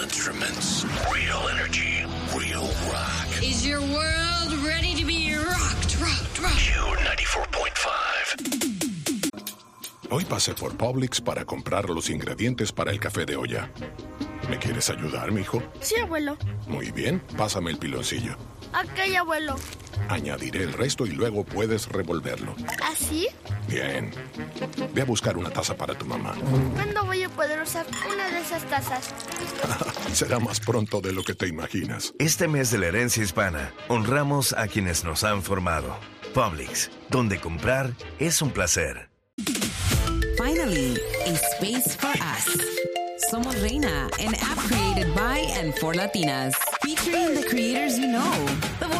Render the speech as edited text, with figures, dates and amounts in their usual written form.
instruments, real energy, real rock. Is your world ready to be rocked? Q94.5. Hoy pasé por Publix para comprar los ingredientes para el café de olla. ¿Me quieres ayudar, mijo? Sí, abuelo. Muy bien, pásame el piloncillo. Ok, abuelo. Añadiré el resto y luego puedes revolverlo. ¿Así? Bien. Ve a buscar una taza para tu mamá. ¿Cuándo voy a poder usar una de esas tazas? Será más pronto de lo que te imaginas. Este mes de la herencia hispana, honramos a quienes nos han formado. Publix, donde comprar es un placer. Finally, a space for us. Somos Reina, an app created by and for Latinas, featuring the creators you know. The